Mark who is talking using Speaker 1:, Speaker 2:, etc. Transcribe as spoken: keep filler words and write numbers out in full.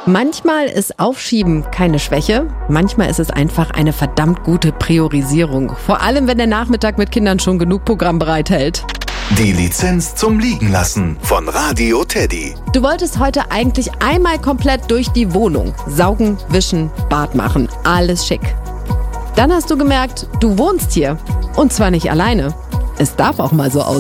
Speaker 1: Manchmal ist Aufschieben keine Schwäche, manchmal ist es einfach eine verdammt gute Priorisierung. Vor allem, wenn der Nachmittag mit Kindern schon genug Programm bereithält.
Speaker 2: Die Lizenz zum Liegenlassen von Radio Teddy.
Speaker 1: Du wolltest heute eigentlich einmal komplett durch die Wohnung. Saugen, wischen, Bad machen. Alles schick. Dann hast du gemerkt, du wohnst hier. Und zwar nicht alleine. Es darf auch mal so aussehen.